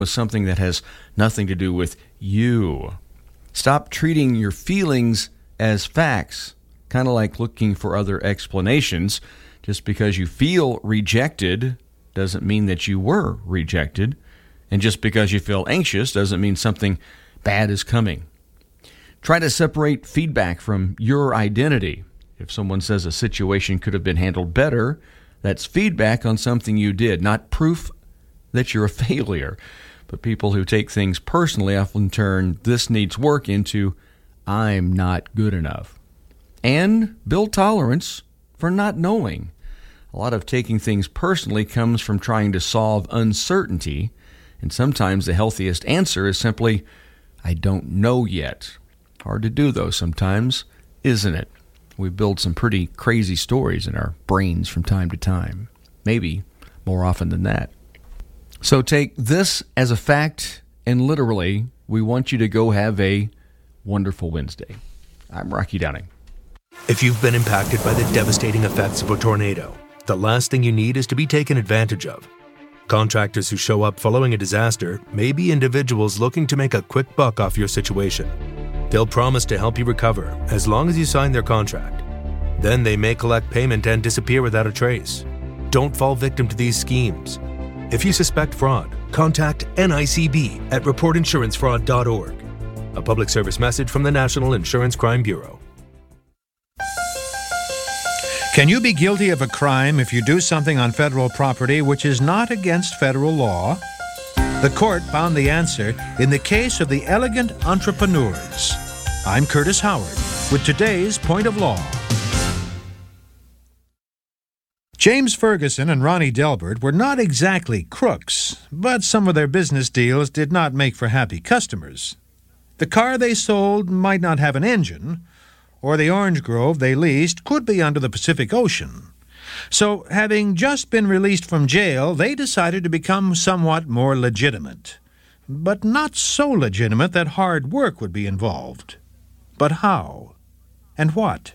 with something that has nothing to do with you. Stop treating your feelings as facts, kind of like looking for other explanations. Just because you feel rejected doesn't mean that you were rejected. And just because you feel anxious doesn't mean something bad is coming. Try to separate feedback from your identity. If someone says a situation could have been handled better, that's feedback on something you did, not proof that you're a failure. But people who take things personally often turn "this needs work" into "I'm not good enough." And build tolerance for not knowing. A lot of taking things personally comes from trying to solve uncertainty, and sometimes the healthiest answer is simply, "I don't know yet." Hard to do, though, sometimes, isn't it? We build some pretty crazy stories in our brains from time to time, maybe more often than that. So take this as a fact, and literally, we want you to go have a wonderful Wednesday. I'm Rocky Downing. If you've been impacted by the devastating effects of a tornado, the last thing you need is to be taken advantage of. Contractors who show up following a disaster may be individuals looking to make a quick buck off your situation. They'll promise to help you recover as long as you sign their contract. Then they may collect payment and disappear without a trace. Don't fall victim to these schemes. If you suspect fraud, contact NICB at reportinsurancefraud.org. A public service message from the National Insurance Crime Bureau. Can you be guilty of a crime if you do something on federal property which is not against federal law? The court found the answer in the case of the Elegant Entrepreneurs. I'm Curtis Howard with today's Point of Law. James Ferguson and Ronnie Delbert were not exactly crooks, but some of their business deals did not make for happy customers. The car they sold might not have an engine, or the orange grove they leased could be under the Pacific Ocean. So, having just been released from jail, they decided to become somewhat more legitimate. But not so legitimate that hard work would be involved. But how? And what?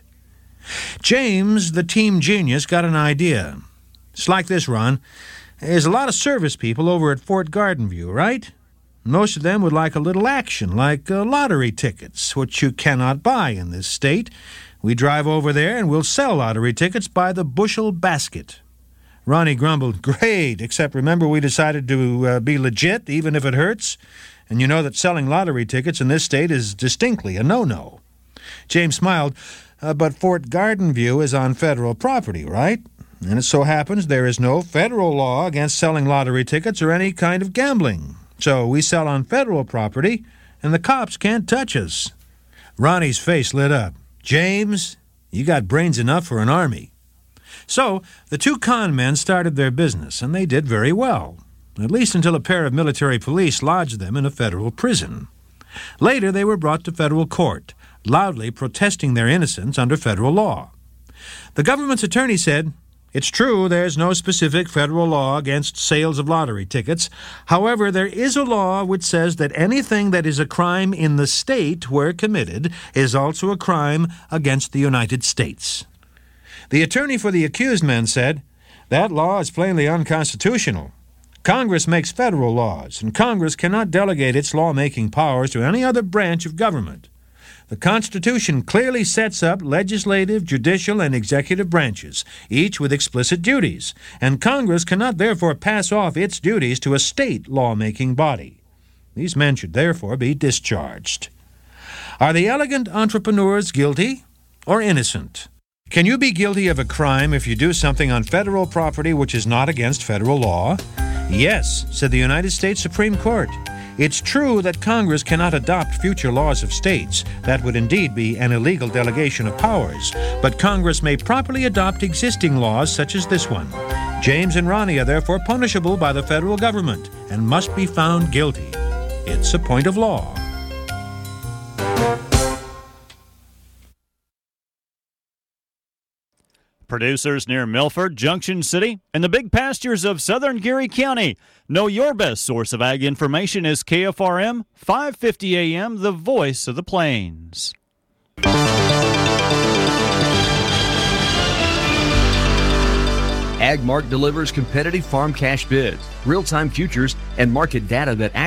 James, the team genius, got an idea. It's like this, Ron. There's a lot of service people over at Fort Garden View, right? Most of them would like a little action, like lottery tickets, which you cannot buy in this state. We drive over there and we'll sell lottery tickets by the bushel basket. Ronnie grumbled, "Great, except remember we decided to be legit, even if it hurts. And you know that selling lottery tickets in this state is distinctly a no-no." James smiled, "But Fort Garden View is on federal property, right? And it so happens there is no federal law against selling lottery tickets or any kind of gambling. So we sell on federal property, and the cops can't touch us." Ronnie's face lit up. "James, you got brains enough for an army." So the two con men started their business, and they did very well, at least until a pair of military police lodged them in a federal prison. Later they were brought to federal court, loudly protesting their innocence under federal law. The government's attorney said, "It's true there's no specific federal law against sales of lottery tickets. However, there is a law which says that anything that is a crime in the state where committed is also a crime against the United States." The attorney for the accused men said, "That law is plainly unconstitutional. Congress makes federal laws, and Congress cannot delegate its lawmaking powers to any other branch of government. The Constitution clearly sets up legislative, judicial, and executive branches, each with explicit duties, and Congress cannot therefore pass off its duties to a state lawmaking body. These men should therefore be discharged." Are the Elegant Entrepreneurs guilty or innocent? Can you be guilty of a crime if you do something on federal property which is not against federal law? Yes, said the United States Supreme Court. It's true that Congress cannot adopt future laws of states. That would indeed be an illegal delegation of powers. But Congress may properly adopt existing laws such as this one. James and Ronnie are therefore punishable by the federal government and must be found guilty. It's a point of law. Producers near Milford, Junction City, and the big pastures of southern Geary County. Know your best source of ag information is KFRM 550 AM, the voice of the plains. AgMark delivers competitive farm cash bids, real-time futures, and market data that